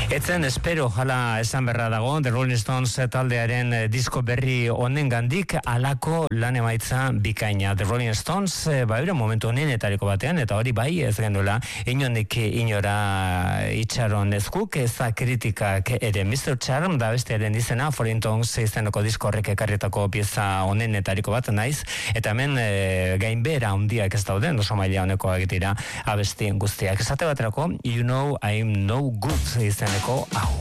Etzen espero hala esan berra dago The Rolling Stones taldearen disko berri honen gandik alako lan emaitza bikaina. The Rolling Stones euren momentu honenetariko batean, eta hori bai ez genuela inondik inora itxaron ezkuk, eza kritikak ere. Mr. Charm da bestearen izena, Foreign Tongues izeneko disko horrek ekarritako pieza honenetariko bat naiz, eta hemen gainbehera handiak ez dauden, oso maila honeko egitira abesti guztiak. Esate baterako, You Know I'm No Good izeneko hau.